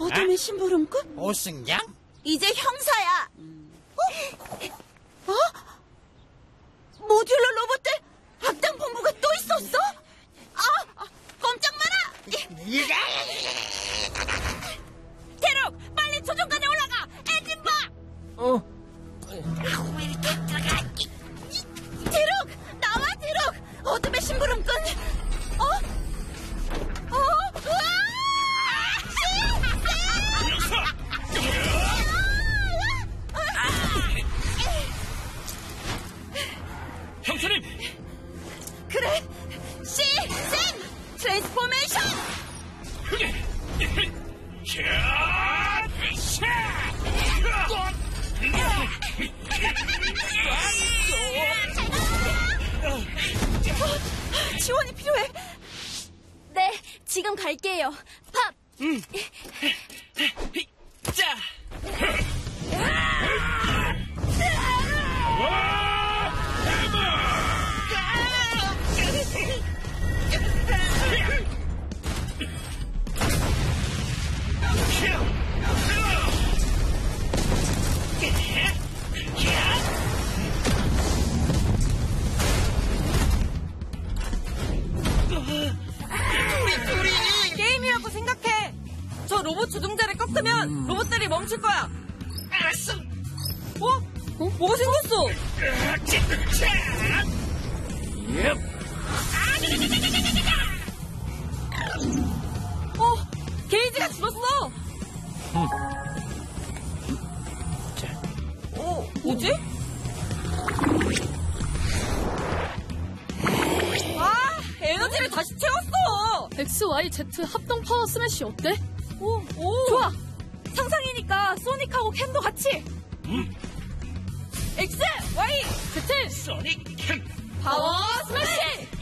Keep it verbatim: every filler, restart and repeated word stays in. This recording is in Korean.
어둠의 심부름꾼? 오승장? 이제 형사야. 어? 어? 모듈러 로봇들 악당 본부가 또 있었어? 아, 아 꼼짝 마라! 대록, 빨리 조종관에 올라가. 엔진 봐. 어. 대록, 나와 대록. 어둠의 심부름꾼. 어? 어? 으아! 형사님! 그래! 씨! 생! 트랜스포메이션! 어, 지원이 필요해! 네, 지금 갈게요. 팝! 응. 자! 게임이라고 생각해! 저 로봇 조종자를 꺾으면 음. 로봇들이 멈출 거야! 알았어! 어? 어? 뭐가 생겼어? 어? 게이지가 줄었어! 응. 어? 뭐지? 아! 에너지를 다시 채웠어! 엑스, 와이, 제트 합동 파워 스매시 어때? 오, 오! 좋아! 상상이니까 소닉하고 캔도 같이! 응. 엑스! 와이! 제트! 소닉 캠! 파워 스매시!